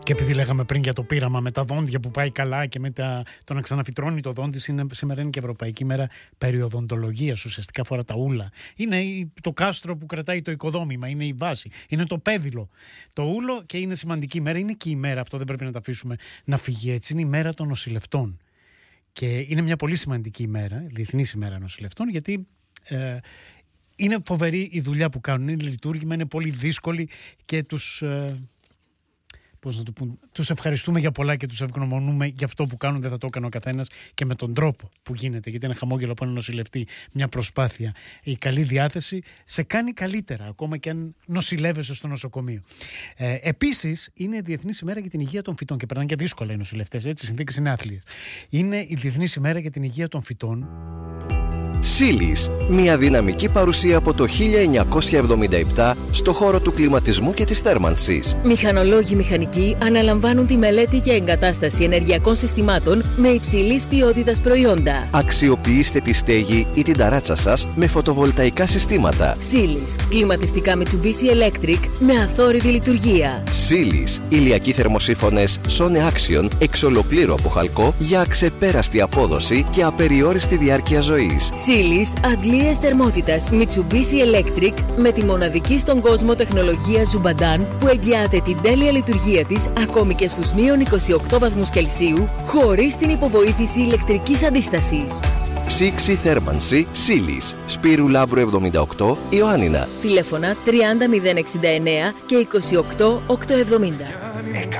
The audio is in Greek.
Και επειδή λέγαμε πριν για το πείραμα με τα δόντια που πάει καλά και με το να ξαναφυτρώνει το δόντι, σήμερα είναι και Ευρωπαϊκή Μέρα Περιοδοντολογίας. Ουσιαστικά αφορά τα ούλα. Είναι το κάστρο που κρατάει το οικοδόμημα, είναι η βάση, είναι το πέδιλο. Το ούλο και είναι σημαντική ημέρα. Είναι και η μέρα, αυτό δεν πρέπει να τα αφήσουμε να φύγει έτσι. Είναι η μέρα των νοσηλευτών. Και είναι μια πολύ σημαντική ημέρα, Διεθνής ημέρα νοσηλευτών, γιατί είναι φοβερή η δουλειά που κάνουν. Είναι λειτουργήμα, είναι πολύ δύσκολη και τους ευχαριστούμε για πολλά και τους ευγνωμονούμε για αυτό που κάνουν. Δεν θα το έκανε ο καθένας και με τον τρόπο που γίνεται, γιατί ένα χαμόγελο από έναν νοσηλευτή, μια προσπάθεια, η καλή διάθεση σε κάνει καλύτερα, ακόμα και αν νοσηλεύεσαι στο νοσοκομείο. Επίσης, είναι Διεθνής ημέρα για την υγεία των φυτών και περνάνε και δύσκολα οι νοσηλευτές, έτσι, οι συνθήκες είναι άθλιες. Είναι η Διεθνής ημέρα για την υγεία των φυτών. Σίλις, μια δυναμική παρουσία από το 1977 στο χώρο του κλιματισμού και της θέρμανσης. Μηχανολόγοι μηχανικοί αναλαμβάνουν τη μελέτη και εγκατάσταση ενεργειακών συστημάτων με υψηλής ποιότητας προϊόντα. Αξιοποιήστε τη στέγη ή την ταράτσα σας με φωτοβολταϊκά συστήματα. Σίλις, κλιματιστικά Mitsubishi Electric με αθόρυβη λειτουργία. Σίλις, ηλιακοί θερμοσύφωνες Sone Action εξ ολοκλήρου από χαλκό για αξεπέραστη απόδοση και απεριόριστη διάρκεια ζωής. Σίλις, αντλίες θερμότητας Mitsubishi Electric με τη μοναδική στον κόσμο τεχνολογία Zubadan που εγγυάται την τέλεια λειτουργία της ακόμη και στους μείον 28 βαθμούς Κελσίου χωρίς την υποβοήθηση ηλεκτρικής αντίστασης. Ψήξη θέρμανση Σίλις, Σπύρου Λαύρου 78, Ιωάννινα. Τηλέφωνα 30 069 και 28 870.